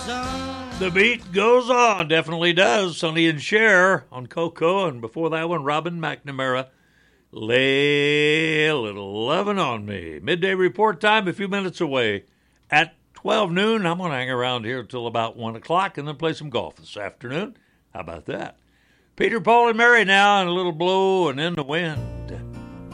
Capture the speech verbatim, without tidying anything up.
The beat goes on, definitely does. Sonny and Cher on Coco, and before that one, Robin McNamara, Lay a Little Lovin' on Me. Midday report time, a few minutes away. At twelve noon, I'm going to hang around here until about one o'clock and then play some golf this afternoon. How about that? Peter, Paul, and Mary now, and a little blow and in the wind.